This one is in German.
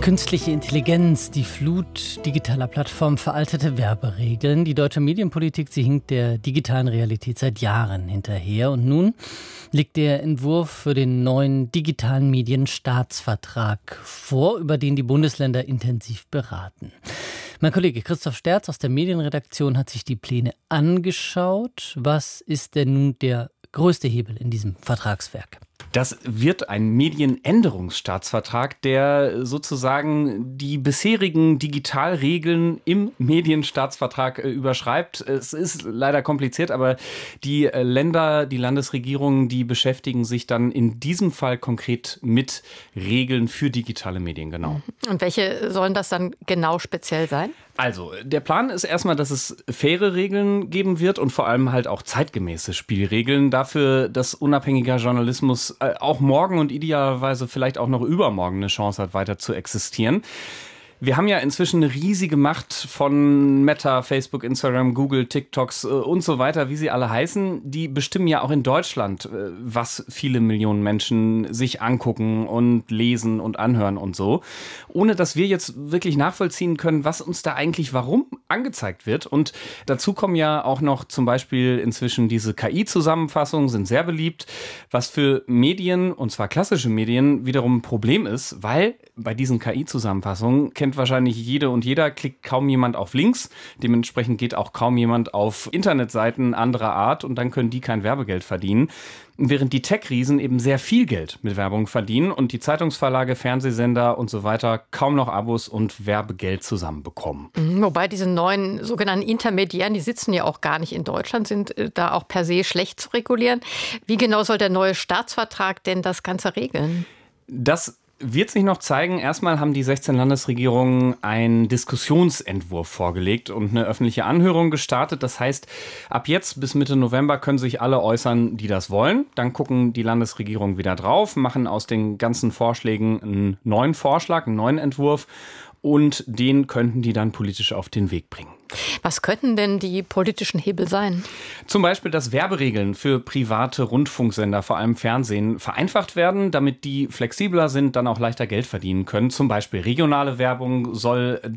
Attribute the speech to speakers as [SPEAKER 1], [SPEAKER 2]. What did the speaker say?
[SPEAKER 1] Künstliche Intelligenz, die Flut digitaler Plattformen, veraltete Werberegeln. Die deutsche Medienpolitik, sie hinkt der digitalen Realität seit Jahren hinterher. Und nun liegt der Entwurf für den neuen digitalen Medienstaatsvertrag vor, über den die Bundesländer intensiv beraten. Mein Kollege Christoph Sterz aus der Medienredaktion hat sich die Pläne angeschaut. Was ist denn nun der größte Hebel in diesem Vertragswerk?
[SPEAKER 2] Das wird ein Medienänderungsstaatsvertrag, der sozusagen die bisherigen Digitalregeln im Medienstaatsvertrag überschreibt. Es ist leider kompliziert, aber die Länder, die Landesregierungen, die beschäftigen sich dann in diesem Fall konkret mit Regeln für digitale Medien, genau.
[SPEAKER 3] Und welche sollen das dann genau speziell sein?
[SPEAKER 2] Also, der Plan ist erstmal, dass es faire Regeln geben wird und vor allem halt auch zeitgemäße Spielregeln dafür, dass unabhängiger Journalismus auch morgen und idealerweise vielleicht auch noch übermorgen eine Chance hat, weiter zu existieren. Wir haben ja inzwischen eine riesige Macht von Meta, Facebook, Instagram, Google, TikToks und so weiter, wie sie alle heißen. Die bestimmen ja auch in Deutschland, was viele Millionen Menschen sich angucken und lesen und anhören und so. Ohne dass wir jetzt wirklich nachvollziehen können, was uns da eigentlich warum angezeigt wird. Und dazu kommen ja auch noch zum Beispiel inzwischen diese KI-Zusammenfassungen, sind sehr beliebt, was für Medien, und zwar klassische Medien, wiederum ein Problem ist, weil bei diesen KI-Zusammenfassungen kennt wahrscheinlich jede und jeder, klickt kaum jemand auf Links. Dementsprechend geht auch kaum jemand auf Internetseiten anderer Art und dann können die kein Werbegeld verdienen. Während die Tech-Riesen eben sehr viel Geld mit Werbung verdienen und die Zeitungsverlage, Fernsehsender und so weiter kaum noch Abos und Werbegeld zusammenbekommen.
[SPEAKER 3] Wobei diese neuen sogenannten Intermediären, die sitzen ja auch gar nicht in Deutschland, sind da auch per se schlecht zu regulieren. Wie genau soll der neue Staatsvertrag denn das Ganze regeln?
[SPEAKER 2] Das wird sich noch zeigen. Erstmal haben die 16 Landesregierungen einen Diskussionsentwurf vorgelegt und eine öffentliche Anhörung gestartet. Das heißt, ab jetzt bis Mitte November können sich alle äußern, die das wollen. Dann gucken die Landesregierungen wieder drauf, machen aus den ganzen Vorschlägen einen neuen Vorschlag, einen neuen Entwurf und den könnten die dann politisch auf den Weg bringen.
[SPEAKER 3] Was könnten denn die politischen Hebel sein?
[SPEAKER 2] Zum Beispiel, dass Werberegeln für private Rundfunksender, vor allem Fernsehen, vereinfacht werden, damit die flexibler sind, dann auch leichter Geld verdienen können. Zum Beispiel regionale Werbung soll